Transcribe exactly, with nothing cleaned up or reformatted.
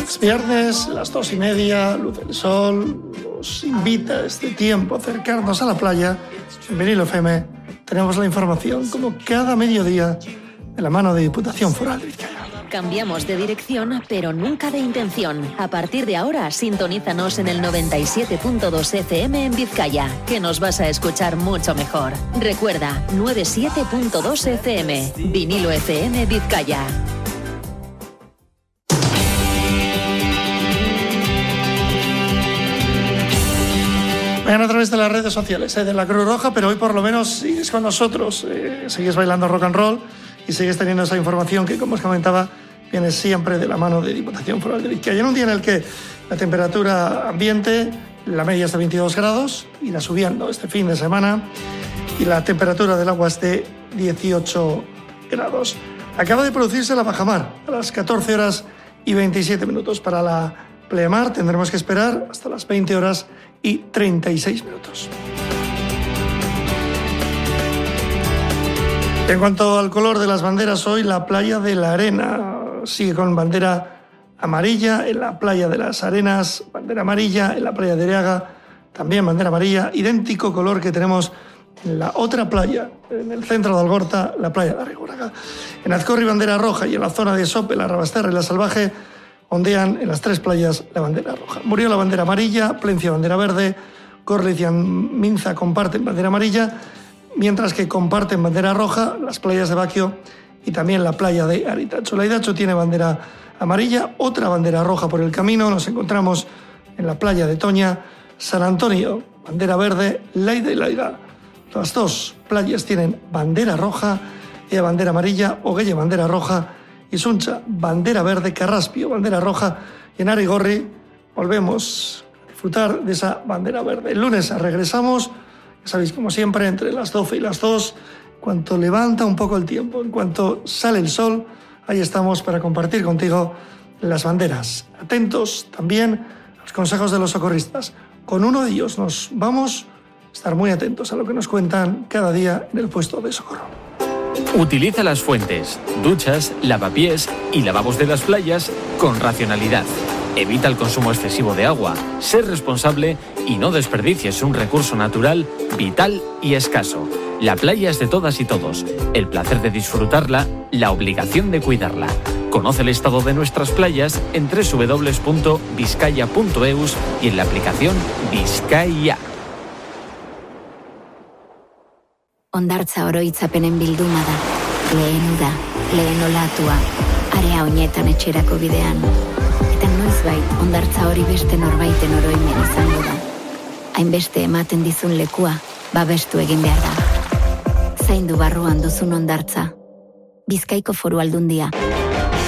Es viernes, las dos y media, luz del sol, nos invita este tiempo a acercarnos a la playa. En Vinilo F M tenemos la información, como cada mediodía, de la mano de Diputación Foral de Vizcaya. Cambiamos de dirección, pero nunca de intención. A partir de ahora, sintonízanos en el noventa y siete punto dos F M en Vizcaya, que nos vas a escuchar mucho mejor. Recuerda, noventa y siete punto dos F M, Vinilo F M Vizcaya. Vayan a través de las redes sociales, eh, de la Cruz Roja, pero hoy por lo menos sigues con nosotros, eh, sigues bailando rock and roll y sigues teniendo esa información que, como os comentaba, viene siempre de la mano de Diputación Foral de Vizcaya. En un día en el que la temperatura ambiente, la media es de veintidós grados, irá subiendo este fin de semana, y la temperatura del agua es de dieciocho grados. Acaba de producirse la bajamar a las catorce horas y veintisiete minutos. Para la pleamar tendremos que esperar hasta las veinte horas y treinta y seis minutos. En cuanto al color de las banderas, hoy la playa de la Arena sigue con bandera amarilla, en la playa de las Arenas bandera amarilla, en la playa de Areaga también bandera amarilla, idéntico color que tenemos en la otra playa, en el centro de Algorta, la playa de Arrigorriaga. En Azcorri bandera roja, y en la zona de Sope, la Rabasterra y la Salvaje ondean en las tres playas la bandera roja. Murió la bandera amarilla, Plencia bandera verde, Gorliz y Minza comparten bandera amarilla, mientras que comparten bandera roja las playas de Baquio y también la playa de Aritacho. La Idacho tiene bandera amarilla, otra bandera roja por el camino. Nos encontramos en la playa de Toña, San Antonio, bandera verde, Laida y Laida. Las dos playas tienen bandera roja, Ea bandera amarilla, Oguelle bandera roja, y Suncha bandera verde, Carraspio bandera roja, y en Arigorri volvemos a disfrutar de esa bandera verde. El lunes regresamos, ya sabéis, como siempre, entre las doce y las dos, en cuanto levanta un poco el tiempo, en cuanto sale el sol, ahí estamos para compartir contigo las banderas. Atentos también a los consejos de los socorristas. Con uno de ellos nos vamos a estar muy atentos a lo que nos cuentan cada día en el puesto de socorro. Utiliza las fuentes, duchas, lavapiés y lavabos de las playas con racionalidad. Evita el consumo excesivo de agua, sé responsable y no desperdicies un recurso natural, vital y escaso. La playa es de todas y todos. El placer de disfrutarla, la obligación de cuidarla. Conoce el estado de nuestras playas en doble u doble u doble u punto vizcaya punto eus y en la aplicación Vizcaya. Hondartza oroitzapenen bilduma da, lehen uda, lehen olatua, area honetan etxerako bidean. Eta noizbait, hondartza hori beste norbaiten oroimen izango da. Hainbeste ematen dizun lekua, babestu egin behar da. Zaindu barruan duzun hondartza. Bizkaiko Foru Aldundia.